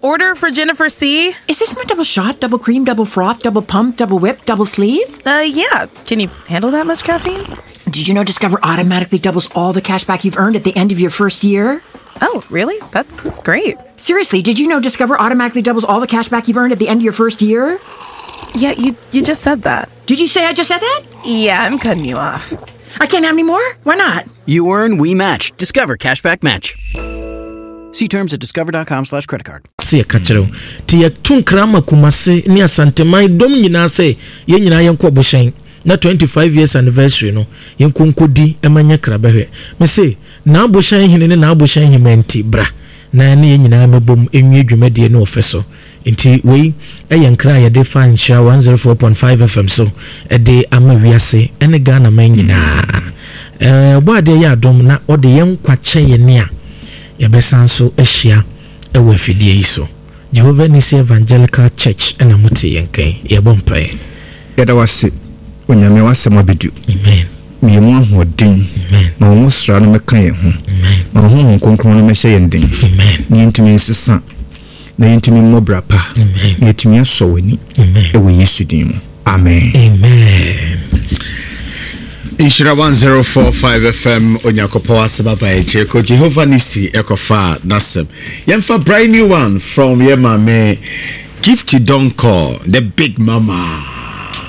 order for Jennifer C. Is this my double shot, double cream, double froth, double pump, double whip, double sleeve? Yeah. Can you handle that much caffeine? Did you know Discover automatically doubles all the cash back you've earned at the end of your first year? Oh, really? That's great. Seriously, did you know Discover automatically doubles all the cash back you've earned at the end of your first year? Yeah, you just said that. Did you say I just said that? Yeah, I'm cutting you off. I can't have any more? Why not? You earn, we match. Discover Cashback Match. See terms at discover.com/creditcard. See a kachero. Tia tunkrama kumase ni asantemai dom nyina se ye nyina yenko boshen. Na 25 years anniversary no yenko nkodi emanya krabehwe. Me say na boshen hine ne na boshen himenti bra. Na ne nyina mebom enwie dwumade ne ofeso. Nti we eyenkra ye de fan sha 104.5 FM so e de amawiase ene Ghana man nyina. Boade ya dom na ode yenkwache ye ne a Yabesanso Asia ewe fidie iso. Jehovah Nisi Evangelical Church ena muti yenken yebompa. Yada wase onyame wase mabedu. Amen. Miemu ahodin. Amen. Ma wo sra no meka ye ho. Amen. Ma ho konkron no mehye yenden. Amen. Ni ntumi nsesa. Na yentumi mmobra pa. Amen. Ni yetumi asowani. Amen. Ewe Yesu din mu. Amen. Amen. Inshira 104.5 FM Onyakopo Asababa Echeko Jehovah Nisi Ekofa Nasem. Yemfa brand new one from Yemame Gifty Donko, the big mama.